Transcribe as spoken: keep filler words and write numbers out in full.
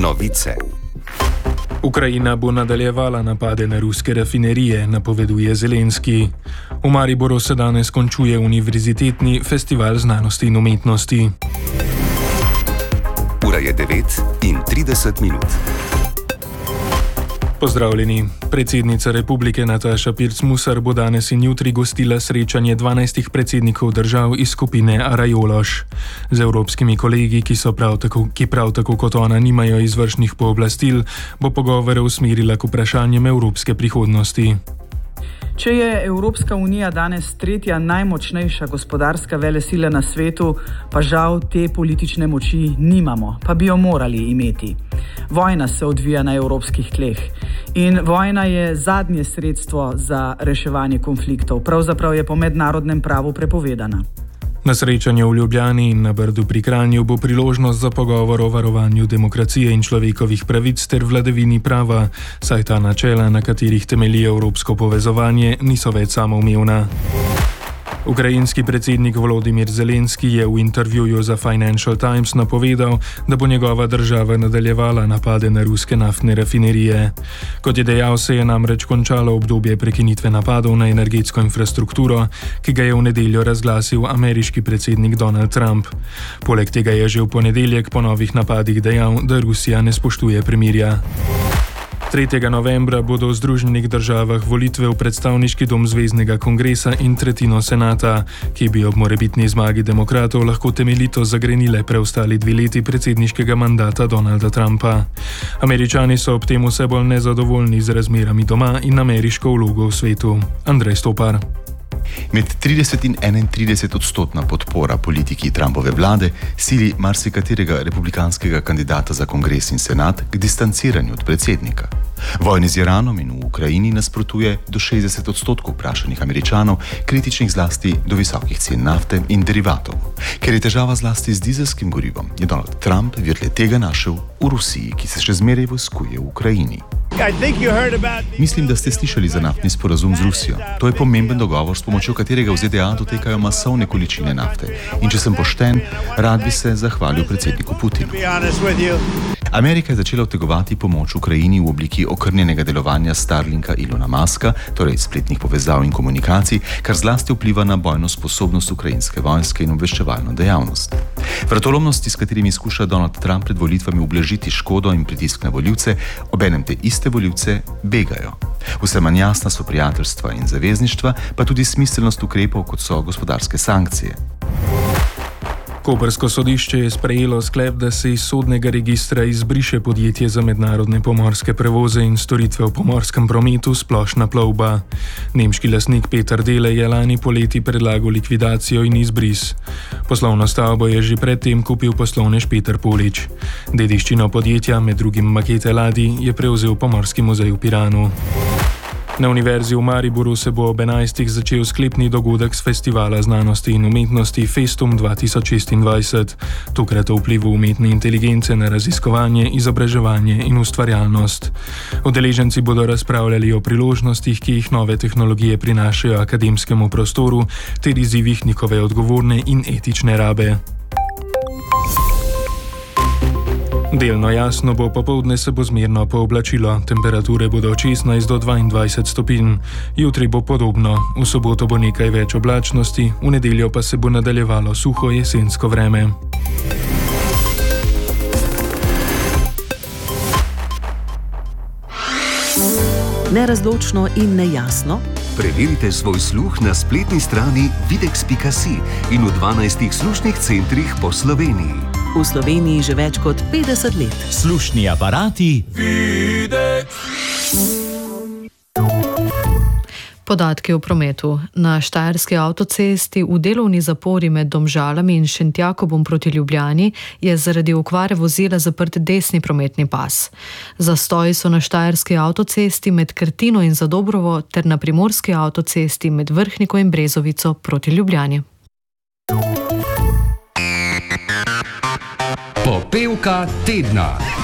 Novice. Ukrajina bo nadaljevala napade na ruske rafinerije, napoveduje Zelenski. V Mariboru se danes končuje Univerzitetni festival znanosti in umetnosti. Ura je devet in trideset minut. Pozdravljeni. Predsednica republike Nataša Pirc Musar bo danes in jutri gostila srečanje dvanajstih predsednikov držav iz skupine Arajološ. Z evropskimi kolegi, ki, so prav tako, ki prav tako kot ona nimajo izvršnih pooblastil, bo pogovore usmerila k vprašanjem evropske prihodnosti. Če je Evropska unija danes tretja najmočnejša gospodarska velesila na svetu, pa žal te politične moči nimamo, pa bi jo morali imeti. Vojna se odvija na evropskih tleh in vojna je zadnje sredstvo za reševanje konfliktov, pravzaprav je po mednarodnem pravu prepovedana. Na srečanju v Ljubljani in na Brdu pri Kranju bo priložnost za pogovor o varovanju demokracije in človekovih pravic ter vladavini prava, saj ta načela, na katerih temelji evropsko povezovanje, niso več samoumevna. Ukrajinski predsednik Volodymyr Zelenski je v intervjuju za Financial Times napovedal, da bo njegova država nadaljevala napade na ruske naftne rafinerije. Kot je dejal, se je namreč končalo obdobje prekinitve napadov na energetsko infrastrukturo, ki ga je v nedeljo razglasil ameriški predsednik Donald Trump. Poleg tega je že v ponedeljek po novih napadih dejal, da Rusija ne spoštuje premirja. tretjega novembra bodo v Združenih državah volitve v predstavniški dom Zveznega kongresa in tretjino senata, ki bi ob morebitni zmagi demokratov lahko temeljito zagrenile preostali dve leti predsedniškega mandata Donalda Trumpa. Američani so ob tem vse bolj nezadovoljni z razmerami doma in ameriško vlogo v svetu. Andrej Stopar. Med trideset in enaintrideset odstotna podpora politiki Trumpove vlade sili marsikaterega republikanskega kandidata za kongres in senat k distanciranju od predsednika. Vojni z Iranom in v Ukrajini nasprotuje do šestdeset odstotkov vprašanih Američanov, kritičnih zlasti do visokih cen nafte in derivatov. Ker je težava zlasti z dizelskim gorivom, je Donald Trump vir tega našel v Rusiji, ki se še zmeraj vojskuje v Ukrajini. Mislim, da ste slišali za naftni sporazum z Rusijo. To je pomemben dogovor, s pomočjo katerega v Z D A dotekajo masovne količine nafte. In če sem pošten, rad bi se zahvalil predsedniku Putinu. Amerika je začela vtegovati pomoč Ukrajini v obliki okrnjenega delovanja Starlinka Ilona Muska, torej spletnih povezav in komunikacij, kar zlasti vpliva na bojno sposobnost ukrajinske vojske in obveščevalno dejavnost. Vratolomnosti, s katerimi skuša Donald Trump pred volitvami ublažiti škodo in pritisk na volivce, obenem te iste volivce begajo. Vse manj jasna so prijateljstva in zavezništva, pa tudi smiselnost ukrepov, kot so gospodarske sankcije. Koprsko sodišče je sprejelo sklep, da se iz sodnega registra izbriše podjetje za mednarodne pomorske prevoze in storitve v pomorskem prometu Splošna plovba. Nemški lastnik Peter Dele je lani poleti predlagal likvidacijo in izbris. Poslovno stavbo je že predtem kupil poslovnež Peter Polič. Dediščino podjetja, med drugim makete ladij, je prevzel Pomorski muzej v Piranu. Na Univerzi v Mariboru se bo ob enajstih začel sklepni dogodek z Festivala znanosti in umetnosti Festum dva tisoč šestindvajset, tokrat o vplivu umetne inteligence na raziskovanje, izobraževanje in ustvarjalnost. Udeleženci bodo razpravljali o priložnostih, ki jih nove tehnologije prinašajo akademskemu prostoru, ter izzivih njihove odgovorne in etične rabe. Delno jasno bo, popoldne se bo zmerno pooblačilo, temperature bodo od šestnajst do dvaindvajset stopinj. Jutri bo podobno, v soboto bo nekaj več oblačnosti, v nedeljo pa se bo nadaljevalo suho jesensko vreme. Nerazločno in nejasno? Preverite svoj sluh na spletni strani videx pika si in v dvanajstih slušnih centrih po Sloveniji. V Sloveniji že več kot petdeset let. Slušni aparati Videx. Podatki o prometu. Na štajerski avtocesti v delovni zapori med Domžalami in Šentjakobom proti Ljubljani je zaradi okvare vozila zaprt desni prometni pas. Zastoji so na štajerski avtocesti med Krtino in Zadobrovo ter na primorski avtocesti med Vrhniko in Brezovico proti Ljubljani. Popevka tedna.